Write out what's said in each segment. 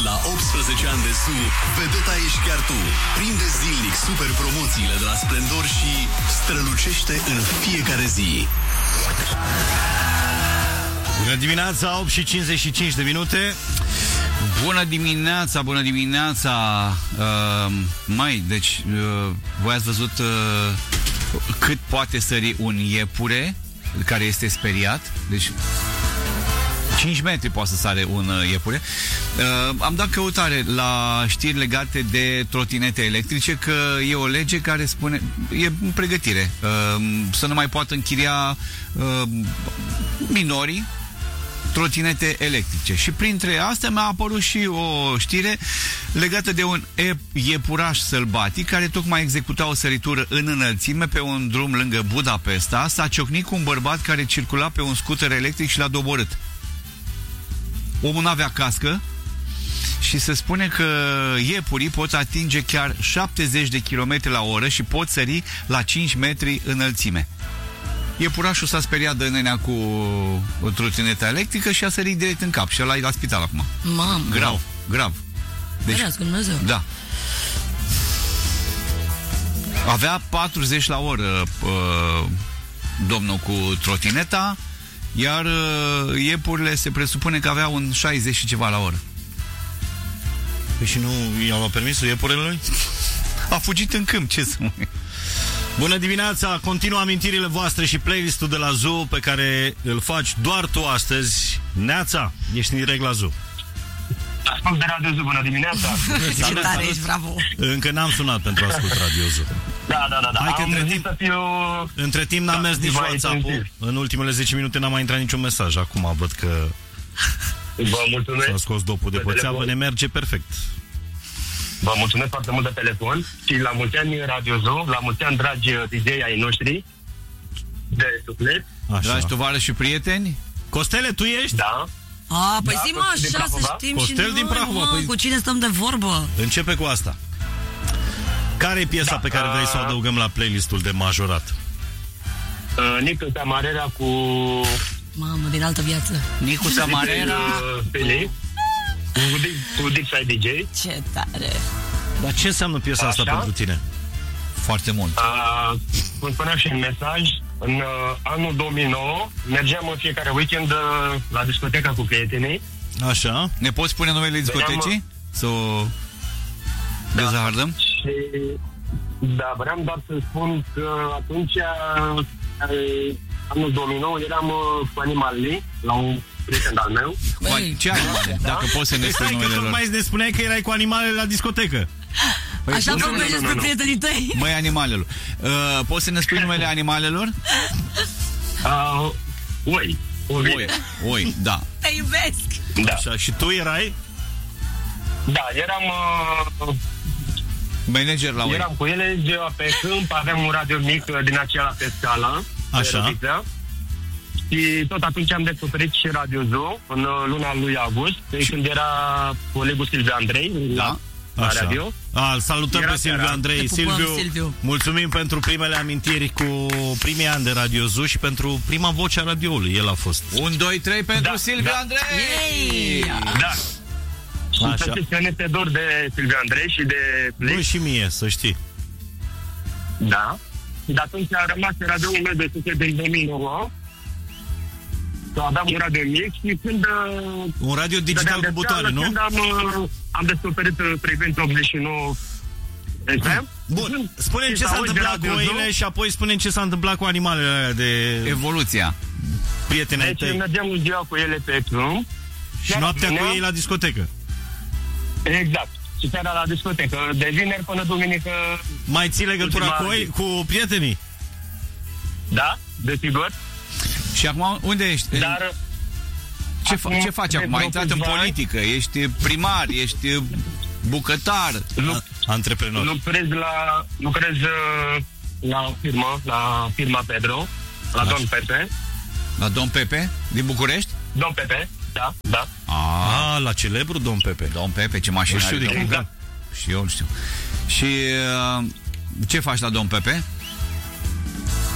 La 18 ani de SU, vedeta ești chiar tu. Prinde zilnic super promoțiile de la Splendor și strălucește în fiecare zi. Bună dimineața, 8 și 55 de minute. Bună dimineața, bună dimineața. Voi ați văzut cât poate sări un iepure care este speriat? Deci 5 metri poate să sare un iepure. Am dat căutare la știri legate de trotinete electrice, că e o lege care spune, e în pregătire, să nu mai poată închiria minorii trotinete electrice. Și printre astea mi-a apărut și o știre legată de un iepuraș sălbatic care tocmai executa o săritură în înălțime pe un drum lângă Budapesta. S-a ciocnit cu un bărbat care circula pe un scuter electric și l-a doborât. Omul n-avea cască și se spune că iepurii pot atinge chiar 70 de km la oră și pot sări la 5 metri înălțime. Iepurașul s-a speriat de nenea cu o trotineta electrică și a sărit direct în cap și ăla e la spital acum. Mamă. Grav. Deci, Dumnezeu. Da. Avea 40 la oră domnul cu trotineta, iar iepurile se presupune că avea un 60 și ceva la oră. Păi și nu i-au luat permisul iepurelui? A fugit în câmp, ce să mai... Bună dimineața, continuă amintirile voastre și playlistul de la Zoo pe care îl faci doar tu astăzi. Neața, ești în direct la Zoo. Ascult de Radio Zoo, bună dimineața. Ce tare ești, bravo. Încă n-am sunat pentru ascult Radio Zoo. Da. Hai că între timp n-am mers nici WhatsApp-ul. În ultimele 10 minute n-a mai intrat niciun mesaj. Acum văd că vă mulțumesc. S-a scos dopul de pățeavă, ne merge perfect. Vă mulțumesc foarte mult de telefon și la mulți ani Radio Zoo, la mulți ani dragi DJ ai noștri de suflet. Dragi tovarăși și prieteni. Costele, tu ești? Da. Păi zi mă așa să știm Costel și din noi, Prahova, mă, cu cine stăm de vorbă? Începe cu asta. Care e piesa pe care vrei să o adăugăm la playlistul de majorat? Nicu Tamarera cu... Mamă, din altă viață. Nicu Tamarera cu Dixai DJ. Ce tare. Dar ce înseamnă piesa asta pentru tine? Foarte mult. Cum spuneam și în mesaj, în anul 2009 mergeam în fiecare weekend la discoteca cu prietenii. Așa. Ne poți spune numele discotecii? Să o dezahardăm? Și da, vreau doar să spun că atunci, anul 2009, eram cu Animali la un prieten al meu. Ce animale? Dacă poți să ne spui numele lor. Tocmai ne spuneai că erai cu animalele la discotecă. Păi așa vorbești despre prietenii tăi. Măi, animalelor. Poți să ne spui numele animalelor? Oi, da. Te iubesc. Da. Așa, și tu erai? Da, eram manager la oi. Eram cu ele pe câmp, aveam un radio mic din acela pe scala. Așa. Și tot atunci am descoperit și Radio Zoo în luna lui august, când era colegul Silviu Andrei la radio. Îl salutăm pe Silviu Andrei. Silviu, mulțumim pentru primele amintiri cu primii ani de Radio Zoo și pentru prima voce a radioului. El a fost. 1, 2, 3 pentru Silviu Andrei! Da. Și să ne te dor de Silviu Andrei și de... Noi și mie, să știi. Da. Și de atunci a rămas radio-ul meu de succes din 2009. Aveam un radio mic și când... Un radio digital cu butoane, nu? Când am descoperit Frecvența 89 FM. Bun, spune-mi ce s-a întâmplat cu oile și apoi spune-mi ce s-a întâmplat cu animalele alea de... Evoluția. Prietenii tăi. Deci mergeam ziua cu ele pe câmp. Și noaptea cu ei la discotecă. Exact. Și seara la discotecă. De vineri până duminică... Mai ții legătura cu prietenii? Da, desigur. Și acum unde ești? Dar ce faci acum? Ai intrat în politică, ești primar, ești bucătar, antreprenor. Lucrez la firma Pedro, la Don Pepe. La Don Pepe din București? Don Pepe, da. La celebru Don Pepe. Don Pepe, ce mașină are. Exact. Și eu nu știu. Și ce faci la Don Pepe?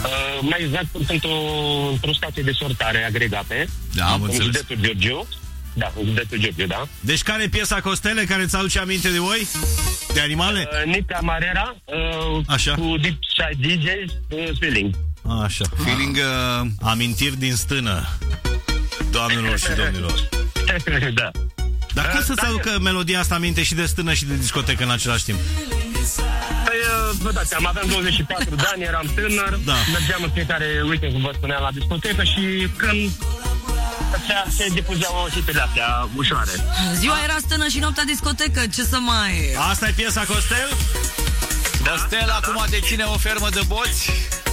Mai exact, sunt într-o stație de sortare agregate. Da, am înțeles. În județul Giurgiu. Da, în județul Giurgiu, da. Deci care e piesa, Costele, care ți aduce aminte de voi? De animale? Nica Marera, Așa. cu Deep Side DJs, Feeling. Așa. Feeling... Amintiri din stână. Doamnelor și domnilor. Da. Dar cum să-ți aducă melodia asta aminte și de stână și de discotecă în același timp? Păi, vă dați seama, aveam 24 de ani, eram tânăr, Da. mergeam în fiecare weekend, cum vă spuneam, la discotecă și când se difuzeau hiturile astea ușoare. Ziua era stână și noaptea discotecă, ce să mai... Asta e piesa, Costel? Costel acum deține o fermă de boți